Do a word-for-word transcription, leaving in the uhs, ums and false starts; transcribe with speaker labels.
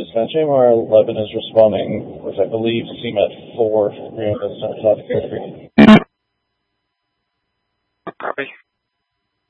Speaker 1: Dispatch, A M R eleven is responding with, I believe, C M E T four for Greenville, South Copy.
Speaker 2: Copy.